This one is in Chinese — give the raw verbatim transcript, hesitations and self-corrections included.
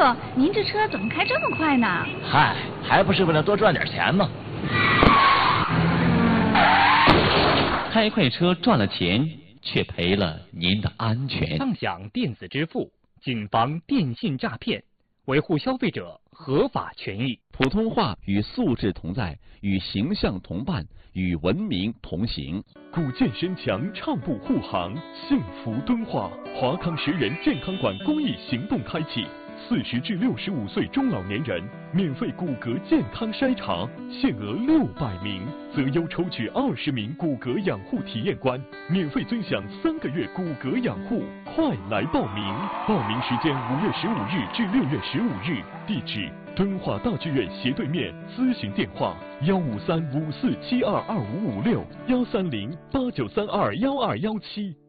傅，您这车怎么开这么快呢？ 嗨，还不是为了多赚点钱吗？ 开快车赚了钱，却赔了您的安全。 畅享电子支付，谨防电信诈骗，维护消费者合法权益。 普通话与素质同在，与形象同伴，与文明同行。 古建深墙，畅步护航，幸福敦化。华康十人健康馆公益行动开启。四十至六十五岁中老年人免费骨骼健康筛查，限额六百名，择优抽取二十名骨骼养护体验官，免费尊享三个月骨骼养护。快来报名！报名时间五月十五日至六月十五日，地址敦化大剧院斜对面，咨询电话幺五三五四七二二五五六幺三零八九三二幺二幺七。